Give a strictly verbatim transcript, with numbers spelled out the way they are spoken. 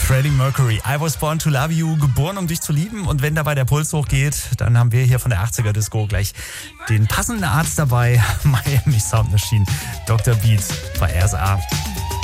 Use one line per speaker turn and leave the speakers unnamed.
Freddie Mercury, I was born to love you, geboren um dich zu lieben. Und wenn dabei der Puls hochgeht, dann haben wir hier von der achtziger Disco gleich den passenden Arzt dabei. Miami Sound Machine, Doktor Beat bei R S A.